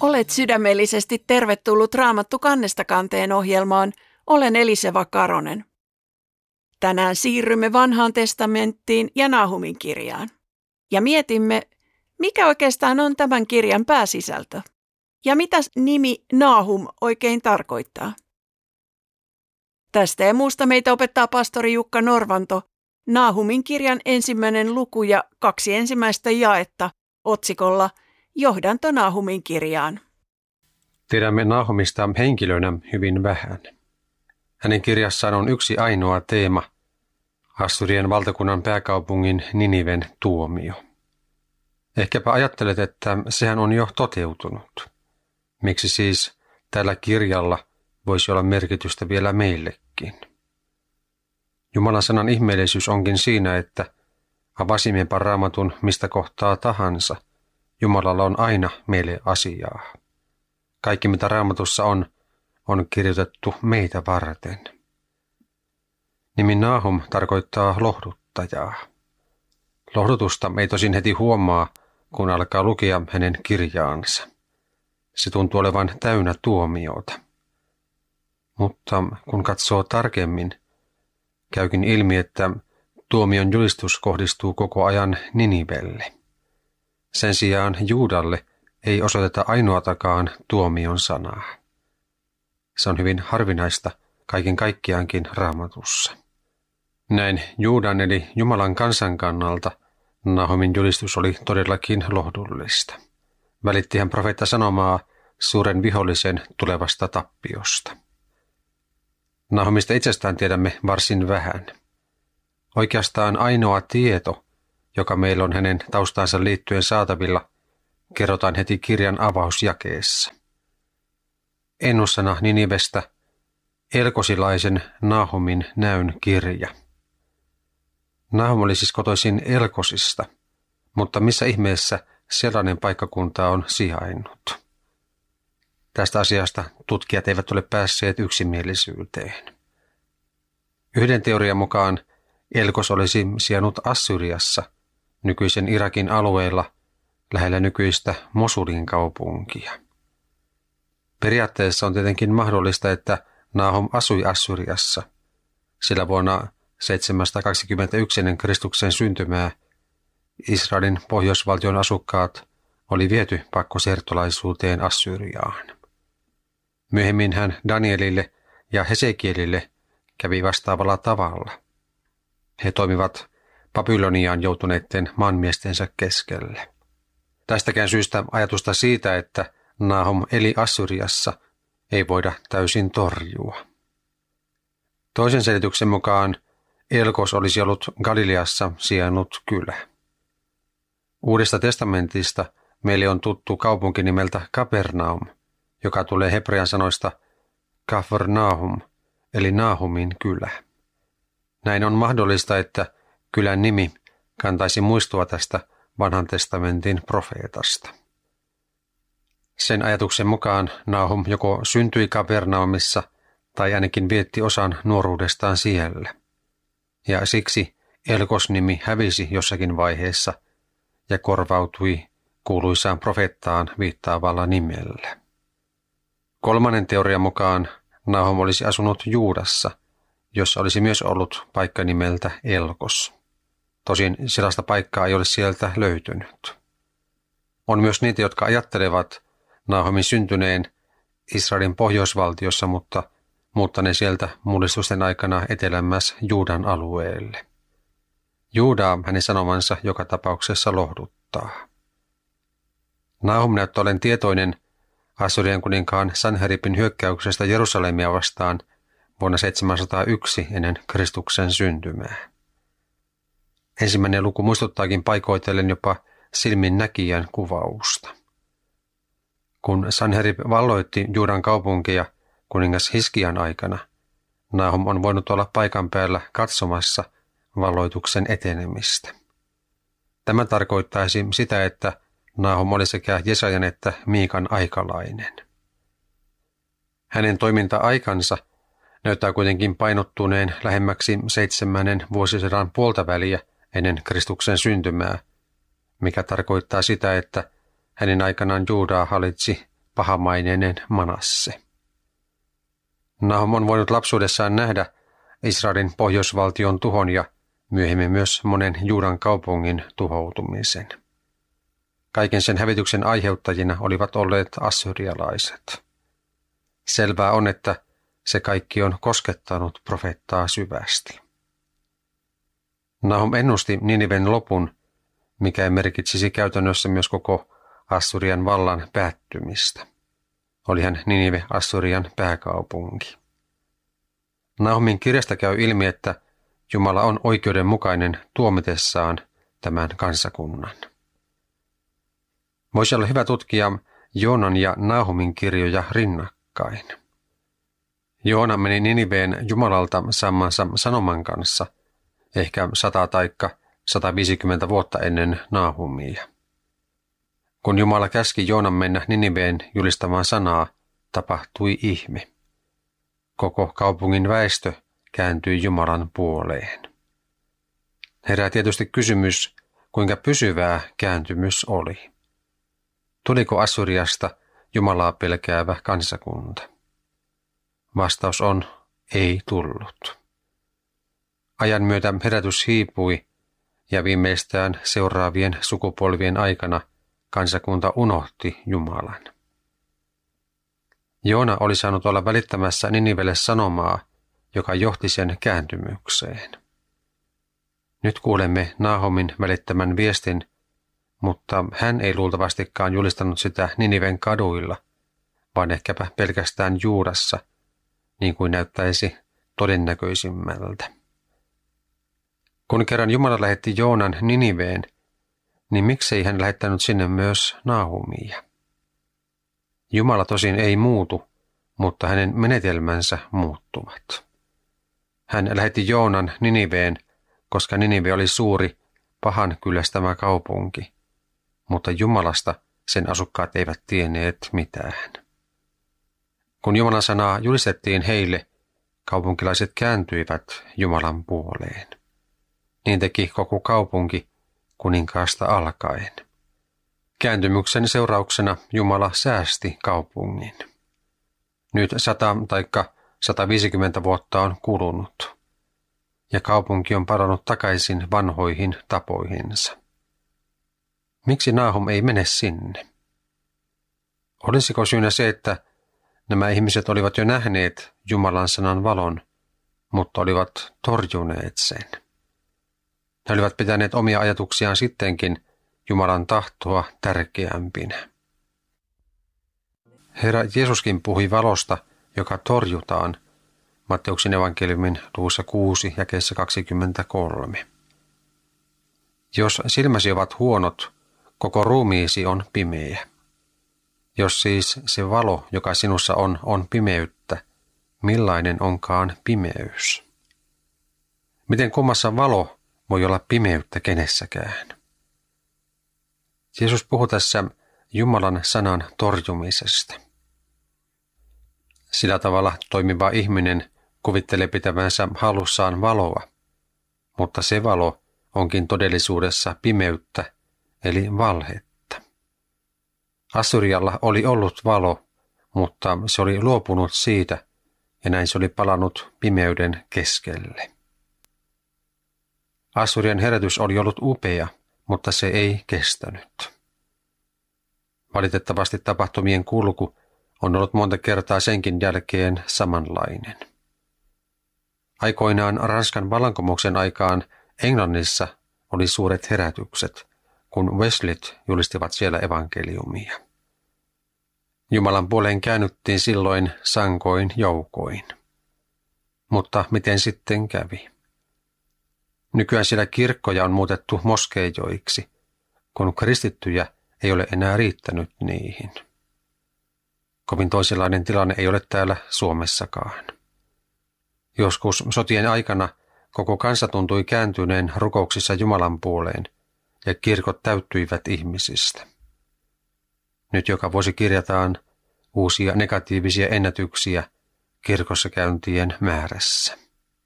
Olet sydämellisesti tervetullut Raamattu kannesta kanteen ohjelmaan. Olen Eliseva Karonen. Tänään siirrymme Vanhaan testamenttiin ja Naahumin kirjaan. Ja mietimme, mikä oikeastaan on tämän kirjan pääsisältö? Ja mitä nimi Naahum oikein tarkoittaa? Tästä ja muusta meitä opettaa pastori Jukka Norvanto, Naahumin kirjan 1. luku ja 2 ensimmäistä jaetta otsikolla Johdanto Naahumin kirjaan. Tiedämme Naahumista henkilönä hyvin vähän. Hänen kirjassaan on yksi ainoa teema, Assyrien valtakunnan pääkaupungin Niniven tuomio. Ehkäpä ajattelet, että sehän on jo toteutunut. Miksi siis tällä kirjalla voisi olla merkitystä vielä meillekin? Jumalan sanan ihmeellisyys onkin siinä, että avasimmepa Raamatun mistä kohtaa tahansa, Jumalalla on aina meille asiaa. Kaikki mitä Raamatussa on kirjoitettu meitä varten. Nimi Naahum tarkoittaa lohduttajaa. Lohdutusta ei tosin heti huomaa, kun alkaa lukea hänen kirjaansa. Se tuntuu olevan täynnä tuomiota. Mutta kun katsoo tarkemmin, käykin ilmi, että tuomion julistus kohdistuu koko ajan Ninivelle. Sen sijaan Juudalle ei osoiteta ainoatakaan tuomion sanaa. Se on hyvin harvinaista kaiken kaikkiaankin Raamatussa. Näin Juudan eli Jumalan kansan kannalta Naahumin julistus oli todellakin lohdullista. Välitti hän profeetta sanomaa suuren vihollisen tulevasta tappiosta. Naahumista itsestään tiedämme varsin vähän. Oikeastaan ainoa tieto, joka meillä on hänen taustansa liittyen saatavilla, kerrotaan heti kirjan avausjakeessa. Ennussana Ninivestä elkosilaisen Naahumin näyn kirja. Naahum oli siis kotoisin Elkosista, mutta missä ihmeessä sellainen paikkakunta on sijainnut? Tästä asiasta tutkijat eivät ole päässeet yksimielisyyteen. Yhden teorian mukaan Elkos olisi sijainnut Assyriassa, nykyisen Irakin alueella, lähellä nykyistä Mosulin kaupunkia. Periaatteessa on tietenkin mahdollista, että Naahum asui Assyriassa, sillä vuonna 721 ennen Kristuksen syntymää Israelin pohjoisvaltion asukkaat oli viety pakkosertolaisuuteen Assyriaan. Myöhemmin hän Danielille ja Hesekielille kävi vastaavalla tavalla. He toimivat Babyloniaan joutuneiden maanmiestensä keskelle. Tästäkään syystä ajatusta siitä, että Naahum eli Assyriassa, ei voida täysin torjua. Toisen selityksen mukaan Elkos olisi ollut Galileassa sijainnut kylä. Uudesta testamentista meille on tuttu kaupunki nimeltä Kapernaum, joka tulee hebrean sanoista Kafarnaum, eli Naahumin kylä. Näin on mahdollista, että kylän nimi kantaisi muistua tästä Vanhan testamentin profeetasta. Sen ajatuksen mukaan Naahum joko syntyi Kapernaumissa tai ainakin vietti osan nuoruudestaan siellä. Ja siksi Elkos-nimi hävisi jossakin vaiheessa ja korvautui kuuluisaan profeettaan viittaavalla nimellä. Kolmannen teorian mukaan Naahum olisi asunut Juudassa, jossa olisi myös ollut paikka nimeltä Elkos. Tosin sellaista paikkaa ei ole sieltä löytynyt. On myös niitä, jotka ajattelevat Naahumin syntyneen Israelin pohjoisvaltiossa, mutta muuttaneen sieltä mullistusten aikana etelämmäs Juudan alueelle. Juudaa hänen sanomansa joka tapauksessa lohduttaa. Naahum näyttää olen tietoinen Assyrien kuninkaan Sanheribin hyökkäyksestä Jerusalemia vastaan vuonna 701 ennen Kristuksen syntymää. Ensimmäinen luku muistuttaakin paikoitellen jopa silminnäkijän kuvausta. Kun Sanherib valloitti Juudan kaupunkia kuningas Hiskian aikana, Naahum on voinut olla paikan päällä katsomassa valloituksen etenemistä. Tämä tarkoittaisi sitä, että Naahum oli sekä Jesajan että Miikan aikalainen. Hänen toiminta-aikansa näyttää kuitenkin painottuneen lähemmäksi 7. vuosisadan puoltaväliä ennen Kristuksen syntymää, mikä tarkoittaa sitä, että hänen aikanaan Juudaa hallitsi pahamaineinen Manasse. Nahum on voinut lapsuudessaan nähdä Israelin pohjoisvaltion tuhon ja myöhemmin myös monen Juudan kaupungin tuhoutumisen. Kaiken sen hävityksen aiheuttajina olivat olleet assyrialaiset. Selvää on, että se kaikki on koskettanut profeettaa syvästi. Nahum ennusti Niniven lopun, mikä merkitsisi käytännössä myös koko Assyrian vallan päättymistä. Olihan Ninive Assyrian pääkaupunki. Nahumin kirjasta käy ilmi, että Jumala on oikeudenmukainen tuomitessaan tämän kansakunnan. Voisi olla hyvä tutkia Joonan ja Nahumin kirjoja rinnakkain. Joona meni Niniveen Jumalalta saamansa sanoman kanssa, ehkä 100 tai 150 vuotta ennen Nahumia. Kun Jumala käski Joonan mennä Niniveen julistamaan sanaa, tapahtui ihme. Koko kaupungin väestö kääntyi Jumalan puoleen. Herää tietysti kysymys, kuinka pysyvää kääntymys oli. Tuliko Assyriasta Jumalaa pelkäävä kansakunta? Vastaus on, ei tullut. Ajan myötä herätys hiipui ja viimeistään seuraavien sukupolvien aikana kansakunta unohti Jumalan. Joona oli saanut olla välittämässä Ninivelle sanomaa, joka johti sen kääntymykseen. Nyt kuulemme Nahumin välittämän viestin, mutta hän ei luultavastikaan julistanut sitä Niniven kaduilla, vaan ehkäpä pelkästään Juudassa, niin kuin näyttäisi todennäköisimmältä. Kun kerran Jumala lähetti Joonan Niniveen, niin miksei hän lähettänyt sinne myös Nahumia? Jumala tosin ei muutu, mutta hänen menetelmänsä muuttuvat. Hän lähetti Joonan Niniveen, koska Ninive oli suuri, pahan kyllästämä kaupunki, mutta Jumalasta sen asukkaat eivät tienneet mitään. Kun Jumalan sanaa julistettiin heille, kaupunkilaiset kääntyivät Jumalan puoleen. Niin teki koko kaupunki kuninkaasta alkaen. Kääntymyksen seurauksena Jumala säästi kaupungin. Nyt 100 tai 150 vuotta on kulunut, ja kaupunki on palannut takaisin vanhoihin tapoihinsa. Miksi Nahum ei mene sinne? Olisiko syynä se, että nämä ihmiset olivat jo nähneet Jumalan sanan valon, mutta olivat torjuneet sen? He olivat pitäneet omia ajatuksiaan sittenkin Jumalan tahtoa tärkeämpinä. Herra Jeesuskin puhui valosta, joka torjutaan, Matteuksen evankeliumin luvussa 6 jakeessa 23. Jos silmäsi ovat huonot, koko ruumiisi on pimeä. Jos siis se valo, joka sinussa on pimeyttä, millainen onkaan pimeys? Miten kummassa valo voi olla pimeyttä kenessäkään? Jeesus puhui tässä Jumalan sanan torjumisesta. Sillä tavalla toimiva ihminen kuvittelee pitävänsä halussaan valoa, mutta se valo onkin todellisuudessa pimeyttä, eli valhetta. Assyrialla oli ollut valo, mutta se oli luopunut siitä, ja näin se oli palannut pimeyden keskelle. Assyrian herätys oli ollut upea, mutta se ei kestänyt. Valitettavasti tapahtumien kulku on ollut monta kertaa senkin jälkeen samanlainen. Aikoinaan Ranskan vallankumouksen aikaan Englannissa oli suuret herätykset, kun Wesleyt julistivat siellä evankeliumia. Jumalan puoleen käännyttiin silloin sankoin joukoin. Mutta miten sitten kävi? Nykyään siellä kirkkoja on muutettu moskeijoiksi, kun kristittyjä ei ole enää riittänyt niihin. Kovin toisenlainen tilanne ei ole täällä Suomessakaan. Joskus sotien aikana koko kansa tuntui kääntyneen rukouksissa Jumalan puoleen ja kirkot täyttyivät ihmisistä. Nyt joka vuosi kirjataan uusia negatiivisia ennätyksiä kirkossa käyntien määrässä.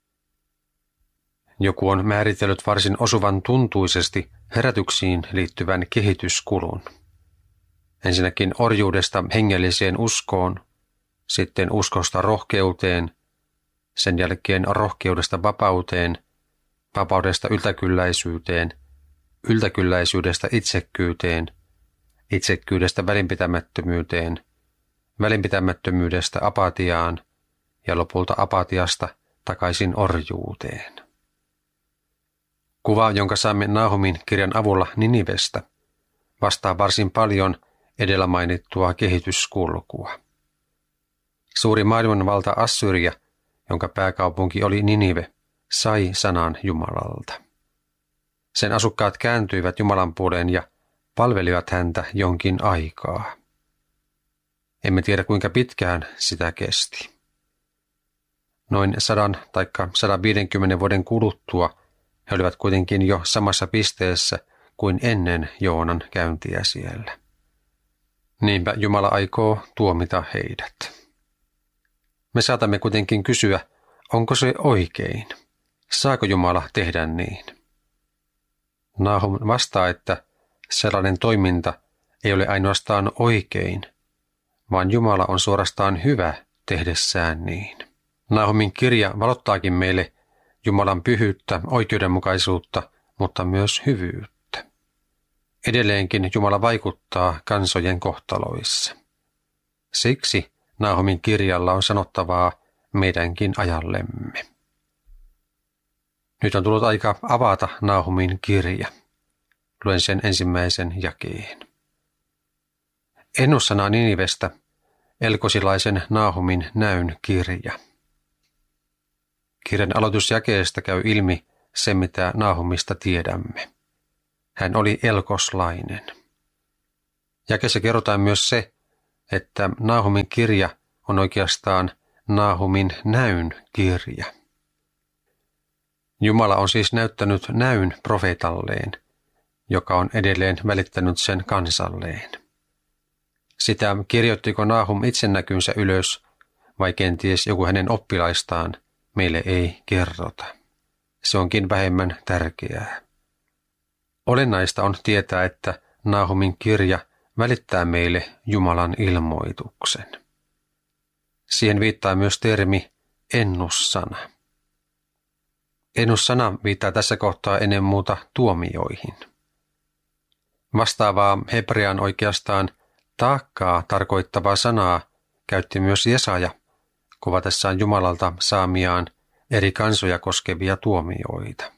Joku on määritellyt varsin osuvan tuntuisesti herätyksiin liittyvän kehityskulun. Ensinnäkin orjuudesta hengelliseen uskoon, sitten uskosta rohkeuteen, sen jälkeen rohkeudesta vapauteen, vapaudesta yltäkylläisyyteen, yltäkylläisyydestä itsekkyyteen, itsekkyydestä välinpitämättömyyteen, välinpitämättömyydestä apatiaan ja lopulta apatiasta takaisin orjuuteen. Kuva, jonka saamme Nahumin kirjan avulla Ninivestä, vastaa varsin paljon edellä mainittua kehityskulkua. Suuri maailmanvalta Assyria, jonka pääkaupunki oli Ninive, sai sanan Jumalalta. Sen asukkaat kääntyivät Jumalan puoleen ja palvelivat häntä jonkin aikaa. Emme tiedä kuinka pitkään sitä kesti. Noin 100 tai 150 vuoden kuluttua he olivat kuitenkin jo samassa pisteessä kuin ennen Joonan käyntiä siellä. Niinpä Jumala aikoo tuomita heidät. Me saatamme kuitenkin kysyä, onko se oikein? Saako Jumala tehdä niin? Nahum vastaa, että sellainen toiminta ei ole ainoastaan oikein, vaan Jumala on suorastaan hyvä tehdessään niin. Nahumin kirja valottaakin meille Jumalan pyhyyttä, oikeudenmukaisuutta, mutta myös hyvyyttä. Edelleenkin Jumala vaikuttaa kansojen kohtaloissa. Siksi Nahumin kirjalla on sanottavaa meidänkin ajallemme. Nyt on tullut aika avata Nahumin kirja. Luen sen ensimmäisen jakeen. Ennussana Ninivestä, elkosilaisen Nahumin näyn kirja. Kirjan aloitusjakeesta käy ilmi se, mitä Nahumista tiedämme. Hän oli elkoslainen. Jakeessa kerrotaan myös se, että Nahumin kirja on oikeastaan Nahumin näyn kirja. Jumala on siis näyttänyt näyn profeetalleen, joka on edelleen välittänyt sen kansalleen. Sitä kirjoittiko Nahum itsenäkynsä ylös vai kenties joku hänen oppilaistaan, meille ei kerrota. Se onkin vähemmän tärkeää. Olennaista on tietää, että Nahumin kirja välittää meille Jumalan ilmoituksen. Siihen viittaa myös termi ennussana. Ennussana viittaa tässä kohtaa ennen muuta tuomioihin. Vastaavaa hebrean oikeastaan taakkaa tarkoittavaa sanaa käytti myös Jesaja kuvatessaan Jumalalta saamiaan eri kansoja koskevia tuomioita.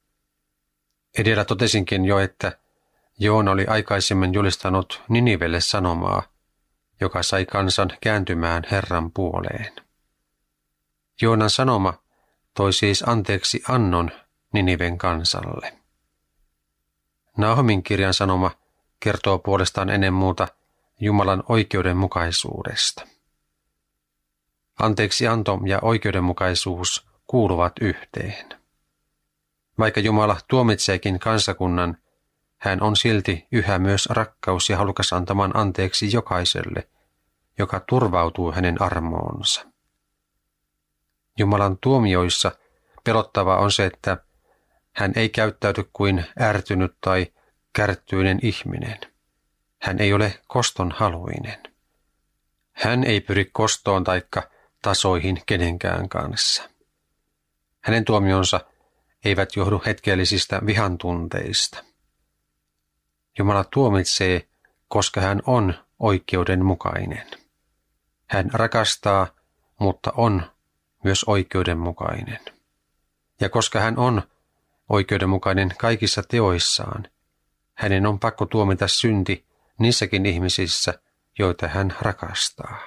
Edellä totesinkin jo, että Joona oli aikaisemmin julistanut Ninivelle sanomaa, joka sai kansan kääntymään Herran puoleen. Joonan sanoma toi siis anteeksi annon Niniven kansalle. Nahumin kirjan sanoma kertoo puolestaan ennen muuta Jumalan oikeudenmukaisuudesta. Anteeksianto ja oikeudenmukaisuus kuuluvat yhteen. Vaikka Jumala tuomitseekin kansakunnan, hän on silti yhä myös rakkaus ja halukas antamaan anteeksi jokaiselle, joka turvautuu hänen armoonsa. Jumalan tuomioissa pelottavaa on se, että hän ei käyttäydy kuin ärtynyt tai kärttyinen ihminen. Hän ei ole kostonhaluinen. Hän ei pyri kostoon taikka tasoihin kenenkään kanssa. Hänen tuomionsa eivät johdu hetkellisistä vihantunteista. Jumala tuomitsee, koska hän on oikeudenmukainen. Hän rakastaa, mutta on myös oikeudenmukainen. Ja koska hän on oikeudenmukainen kaikissa teoissaan, hänen on pakko tuomita synti niissäkin ihmisissä, joita hän rakastaa.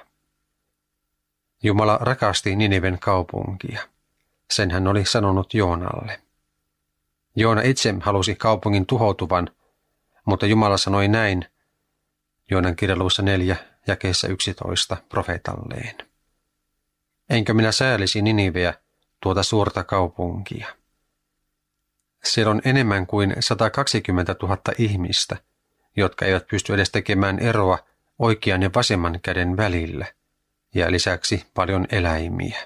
Jumala rakasti Niniven kaupunkia. Sen hän oli sanonut Joonalle. Joona itse halusi kaupungin tuhoutuvan, mutta Jumala sanoi näin Joonan kirja luvussa 4 jakeessa 11 profeetalleen. Enkö minä säälisi Niniveä, tuota suurta kaupunkia? Siellä on enemmän kuin 120 000 ihmistä, jotka eivät pysty edes tekemään eroa oikean ja vasemman käden välillä, ja lisäksi paljon eläimiä.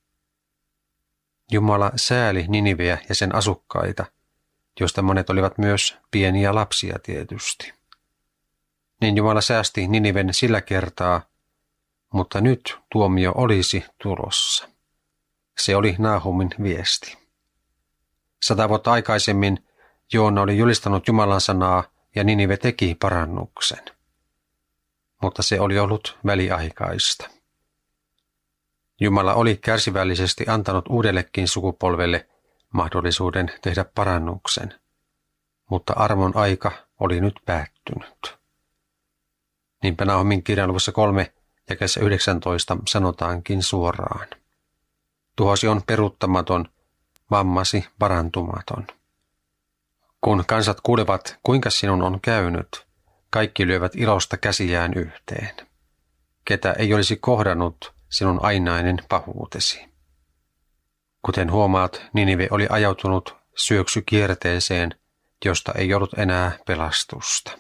Jumala sääli Niniveä ja sen asukkaita, joista monet olivat myös pieniä lapsia tietysti. niin Jumala säästi Niniven sillä kertaa, mutta nyt tuomio olisi tulossa. Se oli Nahumin viesti. 100 vuotta aikaisemmin Joona oli julistanut Jumalan sanaa ja Ninive teki parannuksen. Mutta se oli ollut väliaikaista. Jumala oli kärsivällisesti antanut uudellekin sukupolvelle mahdollisuuden tehdä parannuksen, mutta armon aika oli nyt päättynyt. Niinpä Nahumin kirjan luvussa 3 jakeessa 19 sanotaankin suoraan. Tuhosi on peruuttamaton, vammasi parantumaton. Kun kansat kuulevat, kuinka sinun on käynyt, kaikki lyövät ilosta käsiään yhteen. Ketä ei olisi kohdannut sinun ainainen pahuutesi. Kuten huomaat, Ninive oli ajautunut syöksykierteeseen, josta ei ollut enää pelastusta.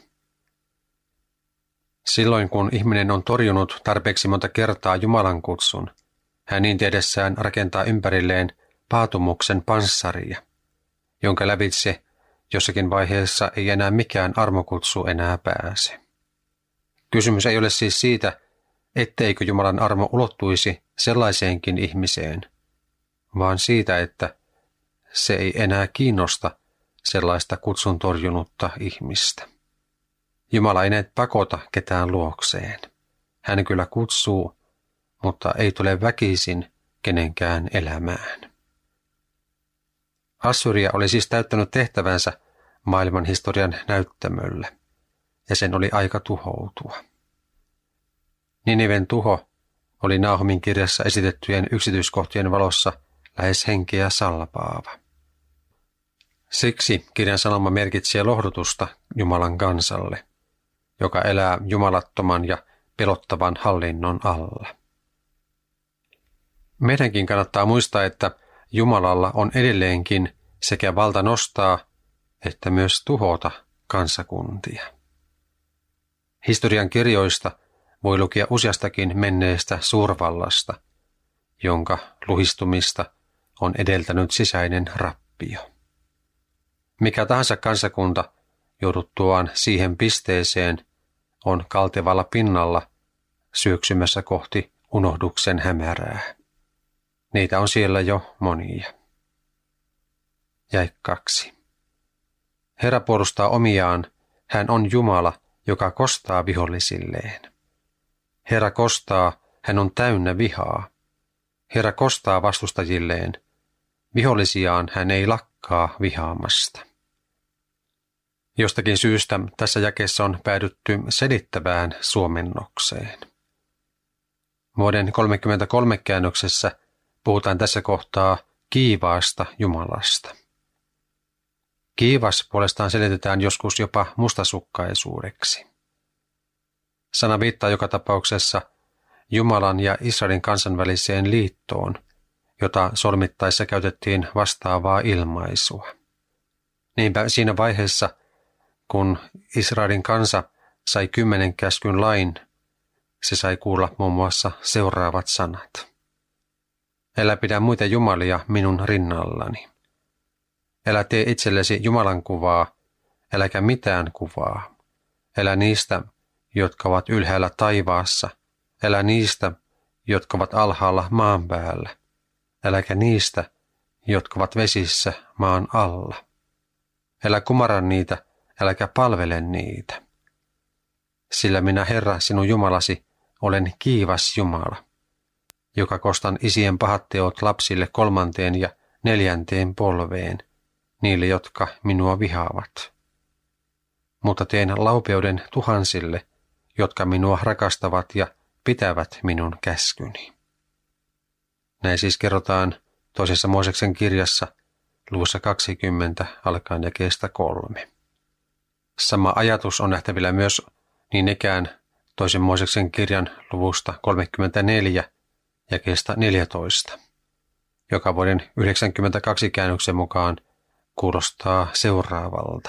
Silloin kun ihminen on torjunut tarpeeksi monta kertaa Jumalan kutsun, hän niin tehdessään rakentaa ympärilleen paatumuksen panssaria, jonka lävitse jossakin vaiheessa ei enää mikään armokutsu enää pääse. Kysymys ei ole siis siitä, etteikö Jumalan armo ulottuisi sellaiseenkin ihmiseen, vaan siitä, että se ei enää kiinnosta sellaista kutsun torjunutta ihmistä. Jumala ei näet pakota ketään luokseen. Hän kyllä kutsuu, mutta ei tule väkisin kenenkään elämään. Assyria oli siis täyttänyt tehtävänsä maailman historian näyttämöllä, ja sen oli aika tuhoutua. Niniven tuho oli Nahumin kirjassa esitettyjen yksityiskohtien valossa lähes henkeä salpaava. Siksi kirjan sanoma merkitsee lohdutusta Jumalan kansalle, joka elää jumalattoman ja pelottavan hallinnon alla. Meidänkin kannattaa muistaa, että Jumalalla on edelleenkin sekä valta nostaa että myös tuhota kansakuntia. Historian kirjoista voi lukea useastakin menneestä suurvallasta, jonka luhistumista on edeltänyt sisäinen rappio. Mikä tahansa kansakunta jouduttuaan siihen pisteeseen on kaltevalla pinnalla syöksymässä kohti unohduksen hämärää. Niitä on siellä jo monia. Jae 2. Herra puolustaa omiaan, hän on Jumala, joka kostaa vihollisilleen. Herra kostaa, hän on täynnä vihaa. Herra kostaa vastustajilleen, vihollisiaan hän ei lakkaa vihaamasta. Jostakin syystä tässä jakeessa on päädytty selittävään suomennokseen. Vuoden 33 käännöksessä puhutaan tässä kohtaa kiivaasta Jumalasta. Kiivas puolestaan selitetään joskus jopa mustasukkaisuudeksi. Sana viittaa joka tapauksessa Jumalan ja Israelin kansan väliseen liittoon, jota solmittaessa käytettiin vastaavaa ilmaisua. Niinpä siinä vaiheessa, kun Israelin kansa sai 10 käskyn lain, se sai kuulla muun muassa seuraavat sanat. Älä pidä muita jumalia minun rinnallani. Älä tee itsellesi Jumalan kuvaa, äläkä mitään kuvaa. Älä niistä, jotka ovat ylhäällä taivaassa, älä niistä, jotka ovat alhaalla maan päällä, äläkä niistä, jotka ovat vesissä maan alla. Älä kumara niitä, äläkä palvele niitä. Sillä minä, Herra, sinun Jumalasi, olen kiivas Jumala, joka kostan isien pahat teot lapsille 3. ja 4. polveen, niille, jotka minua vihaavat. Mutta teen laupeuden tuhansille, jotka minua rakastavat ja pitävät minun käskyni. Näin siis kerrotaan 2. Mooseksen kirjassa luvussa 20 alkaen jakeesta 3. Sama ajatus on nähtävillä myös niin ikään 2. Mooseksen kirjan luvusta 34 jakeesta 14, joka vuoden 92 käännöksen mukaan kuulostaa seuraavalta.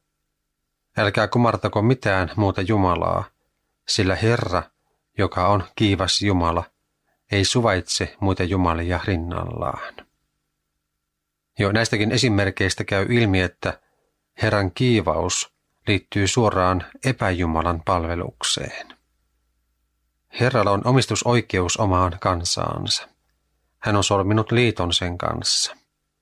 Älkää kumartako mitään muuta Jumalaa, sillä Herra, joka on kiivas Jumala, ei suvaitse muita jumalia rinnallaan. Jo näistäkin esimerkkeistä käy ilmi, että Herran kiivaus liittyy suoraan epäjumalan palvelukseen. Herralla on omistusoikeus omaan kansaansa. Hän on solminut liiton sen kanssa.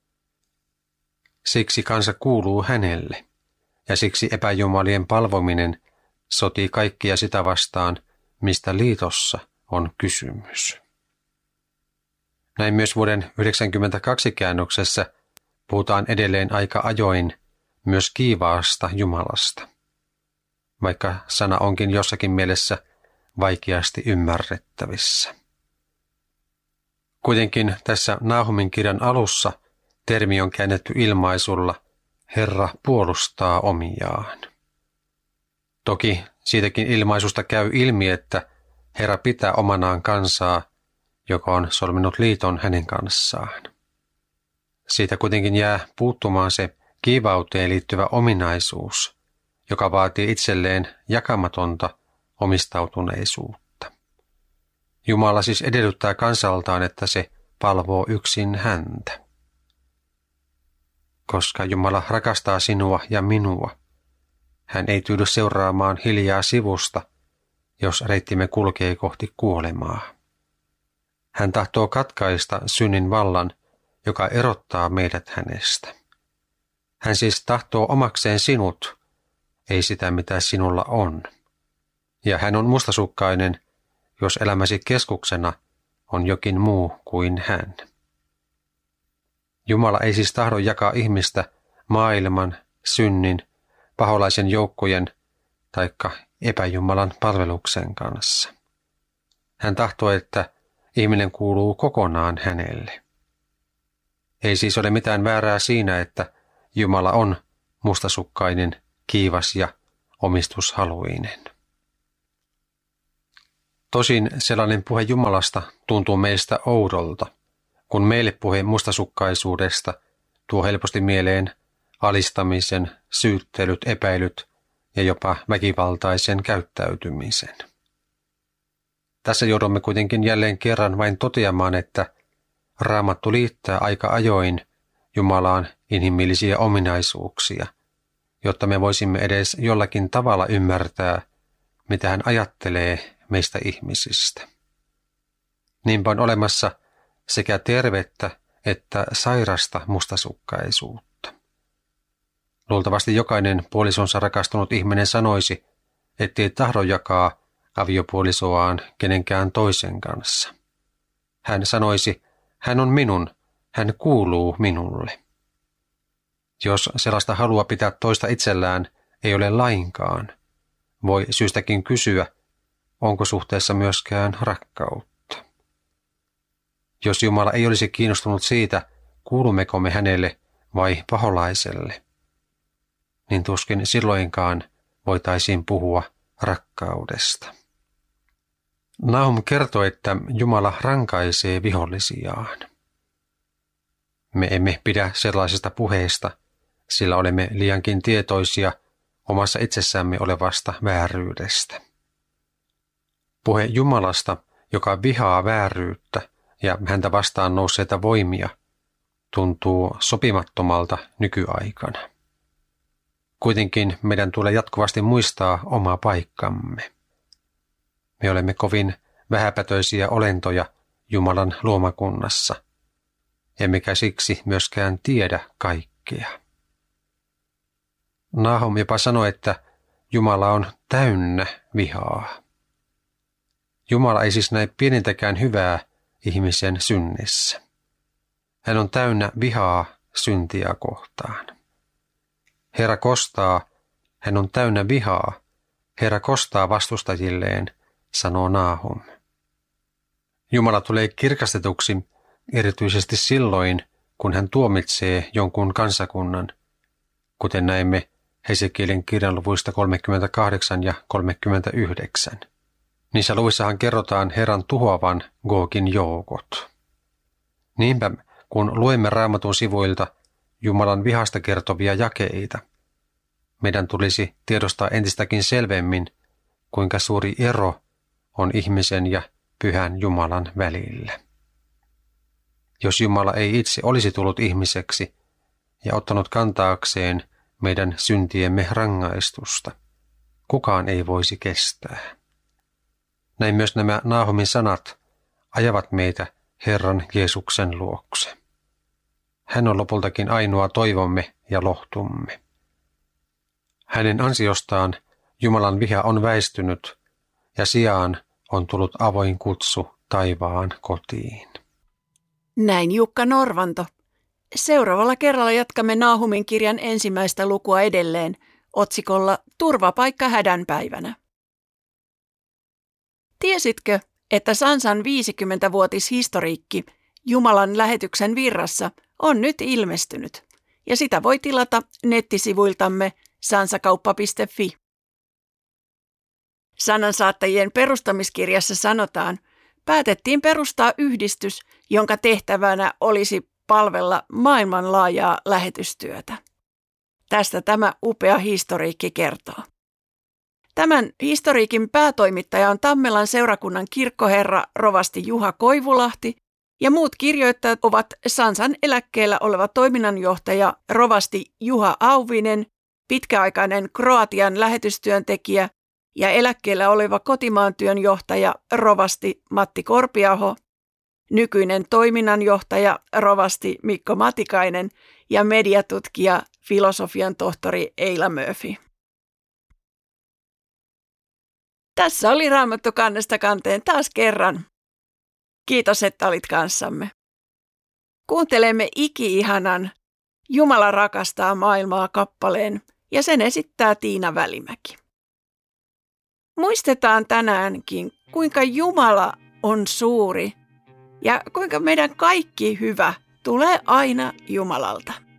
Siksi kansa kuuluu hänelle, ja siksi epäjumalien palvominen sotii kaikkia sitä vastaan, mistä liitossa on kysymys. Näin myös vuoden 1992 käännöksessä puhutaan edelleen aika ajoin myös kiivaasta Jumalasta, vaikka sana onkin jossakin mielessä vaikeasti ymmärrettävissä. Kuitenkin tässä Nahumin kirjan alussa termi on käännetty ilmaisulla Herra puolustaa omiaan. Toki siitäkin ilmaisusta käy ilmi, että Herra pitää omanaan kansaa, joka on solminut liiton hänen kanssaan. Siitä kuitenkin jää puuttumaan se kiivauteen liittyvä ominaisuus, joka vaatii itselleen jakamatonta omistautuneisuutta. Jumala siis edellyttää kansaltaan, että se palvoo yksin häntä. Koska Jumala rakastaa sinua ja minua, hän ei tyydy seuraamaan hiljaa sivusta, jos reittimme kulkee kohti kuolemaa. Hän tahtoo katkaista synnin vallan, joka erottaa meidät hänestä. Hän siis tahtoo omakseen sinut, ei sitä mitä sinulla on. Ja hän on mustasukkainen, jos elämäsi keskuksena on jokin muu kuin hän. Jumala ei siis tahdo jakaa ihmistä maailman, synnin, paholaisen joukkojen taikka epäjumalan palveluksen kanssa. Hän tahtoo, että ihminen kuuluu kokonaan hänelle. Ei siis ole mitään väärää siinä, että Jumala on mustasukkainen, kiivas ja omistushaluinen. Tosin sellainen puhe Jumalasta tuntuu meistä oudolta, kun meille puhe mustasukkaisuudesta tuo helposti mieleen alistamisen, syyttelyt, epäilyt ja jopa väkivaltaisen käyttäytymisen. Tässä joudumme kuitenkin jälleen kerran vain toteamaan, että Raamattu liittää aika ajoin Jumalaan inhimillisiä ominaisuuksia, jotta me voisimme edes jollakin tavalla ymmärtää, mitä hän ajattelee meistä ihmisistä. Niinpä on olemassa sekä tervettä että sairasta mustasukkaisuutta. Luultavasti jokainen puolisonsa rakastunut ihminen sanoisi, ettei tahdo jakaa aviopuolisoaan kenenkään toisen kanssa. Hän sanoisi, hän on minun, hän kuuluu minulle. Jos sellaista halua pitää toista itsellään ei ole lainkaan, voi syystäkin kysyä, onko suhteessa myöskään rakkautta. Jos Jumala ei olisi kiinnostunut siitä, kuulummeko me hänelle vai paholaiselle, niin tuskin silloinkaan voitaisiin puhua rakkaudesta. Nahum kertoo, että Jumala rankaisee vihollisiaan. Me emme pidä sellaisesta puheesta, sillä olemme liiankin tietoisia omassa itsessämme olevasta vääryydestä. Puhe Jumalasta, joka vihaa vääryyttä ja häntä vastaan nousseita voimia, tuntuu sopimattomalta nykyaikana. Kuitenkin meidän tulee jatkuvasti muistaa oma paikkamme. Me olemme kovin vähäpätöisiä olentoja Jumalan luomakunnassa, emmekä siksi myöskään tiedä kaikkea. Nahum jopa sanoi, että Jumala on täynnä vihaa. Jumala ei siis näe pienintäkään hyvää ihmisen synnissä. Hän on täynnä vihaa syntiä kohtaan. Herra kostaa, hän on täynnä vihaa. Herra kostaa vastustajilleen, sanoo Nahum. Jumala tulee kirkastetuksi erityisesti silloin, kun hän tuomitsee jonkun kansakunnan, kuten näemme Hesekielin kirjan luvuista 38 ja 39. Niissä luvuissahan kerrotaan Herran tuhoavan Gogin joukot. Niinpä, kun luemme Raamatun sivuilta Jumalan vihasta kertovia jakeita, meidän tulisi tiedostaa entistäkin selvemmin, kuinka suuri ero on ihmisen ja pyhän Jumalan välillä. Jos Jumala ei itse olisi tullut ihmiseksi ja ottanut kantaakseen meidän syntiemme rangaistusta. Kukaan ei voisi kestää. Näin myös nämä Naahumin sanat ajavat meitä Herran Jeesuksen luokse. Hän on lopultakin ainoa toivomme ja lohtumme. Hänen ansiostaan Jumalan viha on väistynyt ja sijaan on tullut avoin kutsu taivaan kotiin. Näin Jukka Norvanto. Seuraavalla kerralla jatkamme Naahumin kirjan ensimmäistä lukua edelleen otsikolla Turvapaikka hädänpäivänä. Tiesitkö, että Sansan 50-vuotishistoriikki Jumalan lähetyksen virrassa on nyt ilmestynyt ja sitä voi tilata nettisivuiltamme sansakauppa.fi. Sanansaattajien perustamiskirjassa sanotaan, päätettiin perustaa yhdistys, jonka tehtävänä olisi palvella maailmanlaajaa lähetystyötä. Tästä tämä upea historiikki kertoo. Tämän historiikin päätoimittaja on Tammelan seurakunnan kirkkoherra rovasti Juha Koivulahti ja muut kirjoittajat ovat Sansan eläkkeellä oleva toiminnanjohtaja rovasti Juha Auvinen, pitkäaikainen Kroatian lähetystyöntekijä ja eläkkeellä oleva kotimaan työnjohtaja rovasti Matti Korpiaho, nykyinen toiminnanjohtaja rovasti Mikko Matikainen ja mediatutkija filosofian tohtori Eila Murphy. Tässä oli Raamattu kannesta kanteen taas kerran. Kiitos, että olit kanssamme. Kuuntelemme iki-ihanan Jumala rakastaa maailmaa -kappaleen ja sen esittää Tiina Välimäki. Muistetaan tänäänkin, kuinka Jumala on suuri ja kuinka meidän kaikki hyvä tulee aina Jumalalta.